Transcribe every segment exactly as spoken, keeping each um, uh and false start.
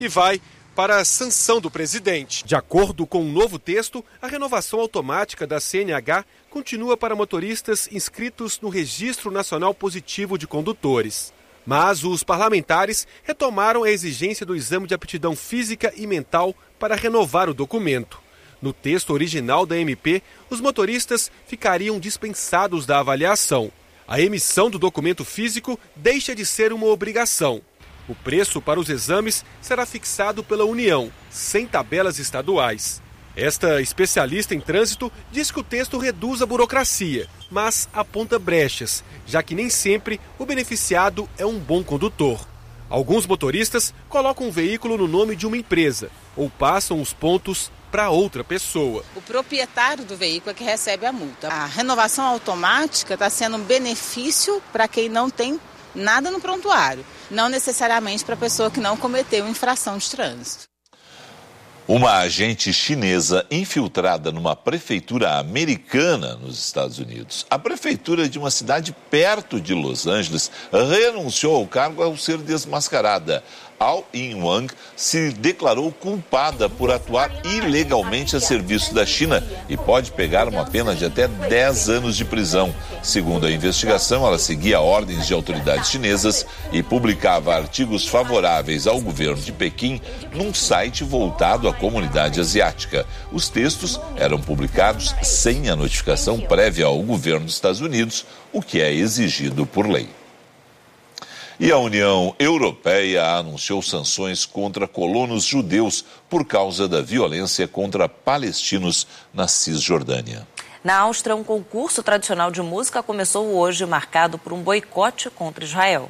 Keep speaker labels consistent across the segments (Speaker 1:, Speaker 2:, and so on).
Speaker 1: e vai para a sanção do presidente. De acordo com um novo texto, a renovação automática da C N H continua para motoristas inscritos no Registro Nacional Positivo de Condutores. Mas os parlamentares retomaram a exigência do exame de aptidão física e mental para renovar o documento. No texto original da M P, os motoristas ficariam dispensados da avaliação. A emissão do documento físico deixa de ser uma obrigação. O preço para os exames será fixado pela União, sem tabelas estaduais. Esta especialista em trânsito diz que o texto reduz a burocracia, mas aponta brechas, já que nem sempre o beneficiado é um bom condutor. Alguns motoristas colocam o veículo no nome de uma empresa ou passam os pontos para outra pessoa.
Speaker 2: O proprietário do veículo é que recebe a multa. A renovação automática está sendo um benefício para quem não tem nada no prontuário, não necessariamente para a pessoa que não cometeu infração de trânsito.
Speaker 3: Uma agente chinesa infiltrada numa prefeitura americana nos Estados Unidos. A prefeitura de uma cidade perto de Los Angeles renunciou ao cargo ao ser desmascarada. Ao In-Wang se declarou culpada por atuar ilegalmente a serviço da China e pode pegar uma pena de até dez anos de prisão. Segundo a investigação, ela seguia ordens de autoridades chinesas e publicava artigos favoráveis ao governo de Pequim num site voltado à comunidade asiática. Os textos eram publicados sem a notificação prévia ao governo dos Estados Unidos, o que é exigido por lei. E a União Europeia anunciou sanções contra colonos judeus por causa da violência contra palestinos na Cisjordânia.
Speaker 4: Na Áustria, um concurso tradicional de música começou hoje, marcado por um boicote contra Israel.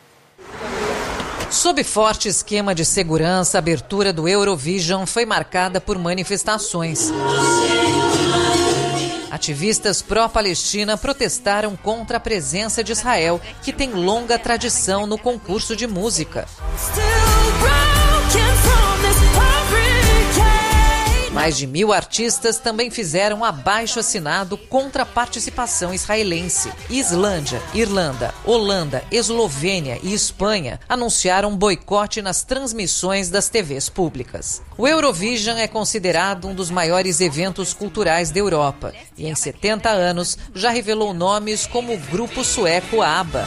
Speaker 5: Sob forte esquema de segurança, a abertura do Eurovision foi marcada por manifestações. Ativistas pró-Palestina protestaram contra a presença de Israel, que tem longa tradição no concurso de música. Mais de mil artistas também fizeram abaixo-assinado contra a participação israelense. Islândia, Irlanda, Holanda, Eslovênia e Espanha anunciaram boicote nas transmissões das T Vs públicas. O Eurovision é considerado um dos maiores eventos culturais da Europa e, em setenta anos, já revelou nomes como o grupo sueco ABBA.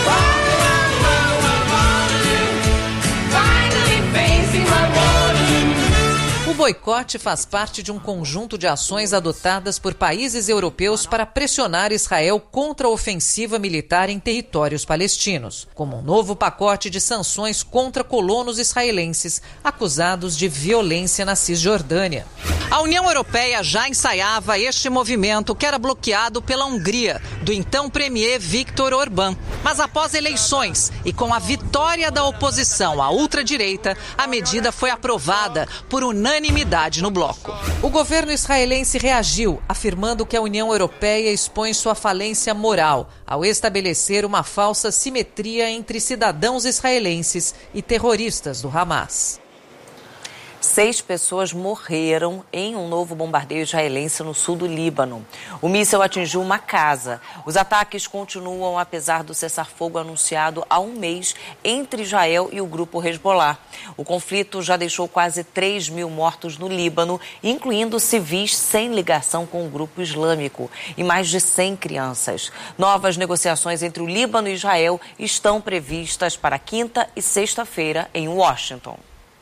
Speaker 5: O boicote faz parte de um conjunto de ações adotadas por países europeus para pressionar Israel contra a ofensiva militar em territórios palestinos, como um novo pacote de sanções contra colonos israelenses acusados de violência na Cisjordânia. A União Europeia já ensaiava este movimento, que era bloqueado pela Hungria, do então premier Viktor Orbán. Mas após eleições e com a vitória da oposição à ultradireita, a medida foi aprovada por unanimidade no bloco. O governo israelense reagiu, afirmando que a União Europeia expõe sua falência moral ao estabelecer uma falsa simetria entre cidadãos israelenses e terroristas do Hamas.
Speaker 4: Seis pessoas morreram em um novo bombardeio israelense no sul do Líbano. O míssil atingiu uma casa. Os ataques continuam apesar do cessar-fogo anunciado há um mês entre Israel e o grupo Hezbollah. O conflito já deixou quase três mil mortos no Líbano, incluindo civis sem ligação com o grupo islâmico e mais de cem crianças. Novas negociações entre o Líbano e Israel estão previstas para quinta e sexta-feira em Washington.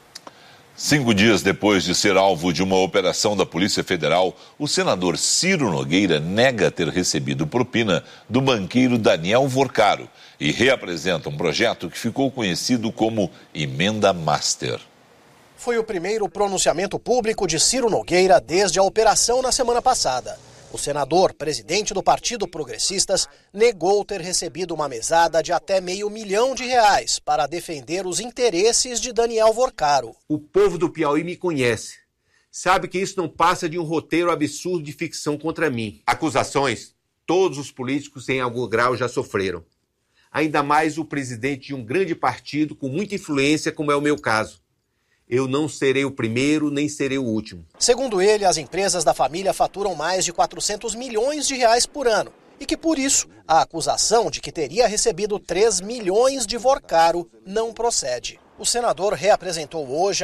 Speaker 3: Cinco dias depois de ser alvo de uma operação da Polícia Federal, o senador Ciro Nogueira nega ter recebido propina do banqueiro Daniel Vorcaro e reapresenta um projeto que ficou conhecido como Emenda Master.
Speaker 6: Foi o primeiro pronunciamento público de Ciro Nogueira desde a operação na semana passada. O senador, presidente do Partido Progressistas, negou ter recebido uma mesada de até meio milhão de reais para defender os interesses de Daniel Vorcaro.
Speaker 7: O povo do Piauí me conhece. Sabe que isso não passa de um roteiro absurdo de ficção contra mim. Acusações, todos os políticos em algum grau já sofreram. Ainda mais o presidente de um grande partido com muita influência, como é o meu caso. Eu não serei o primeiro, nem serei o último.
Speaker 6: Segundo ele, as empresas da família faturam mais de quatrocentos milhões de reais por ano. E que, por isso, a acusação de que teria recebido três milhões de Vorcaro não procede. O senador reapresentou hoje